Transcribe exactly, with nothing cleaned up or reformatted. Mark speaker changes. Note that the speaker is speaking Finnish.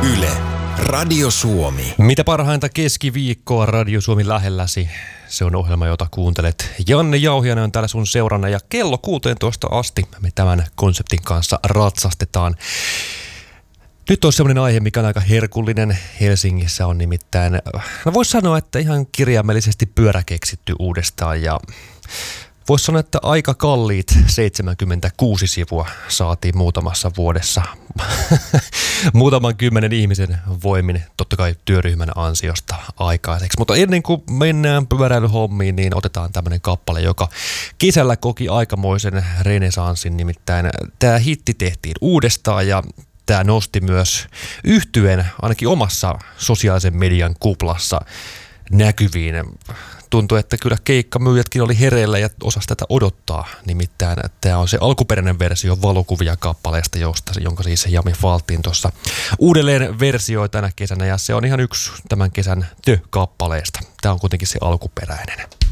Speaker 1: Yle, Radio Suomi.
Speaker 2: Mitä parhainta keskiviikkoa Radio Suomi lähelläsi. Se on ohjelma, jota kuuntelet. Janne Jauhiainen on täällä sun seurana ja kello kuusitoista asti me tämän konseptin kanssa ratsastetaan. Nyt on semmoinen aihe, mikä on aika herkullinen. Helsingissä on nimittäin, no voisi sanoa, että ihan kirjaimellisesti pyörä keksitty uudestaan ja voisi sanoa, että aika kalliit seitsemänkymmentäkuusi sivua saatiin muutamassa vuodessa. Muutaman kymmenen ihmisen voimin, totta kai työryhmän ansiosta aikaiseksi. Mutta ennen kuin mennään pyöräilyhommiin, niin otetaan tämmöinen kappale, joka kesällä koki aikamoisen renesanssin. Nimittäin tämä hitti tehtiin uudestaan ja tämä nosti myös yhtyeen ainakin omassa sosiaalisen median kuplassa näkyviin. Tuntui, että kyllä keikkamyyjätkin oli hereillä ja osasi tätä odottaa. Nimittäin tämä on se alkuperäinen versio valokuvia kappaleesta, josta, jonka siis Jami Faltin tuossa uudelleen versioi tänä kesänä. Ja se on ihan yksi tämän kesän The-kappaleesta. Tämä on kuitenkin se alkuperäinen.